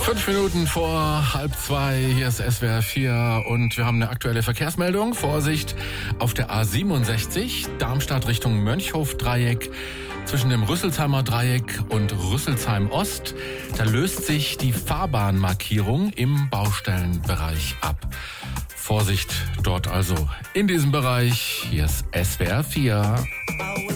5 Minuten vor 1:30, hier ist SWR 4 und wir haben eine aktuelle Verkehrsmeldung. Vorsicht auf der A67, Darmstadt Richtung Mönchhof-Dreieck. Zwischen dem Rüsselsheimer Dreieck und Rüsselsheim Ost, da löst sich die Fahrbahnmarkierung im Baustellenbereich ab. Vorsicht dort also in diesem Bereich. Hier ist SWR 4.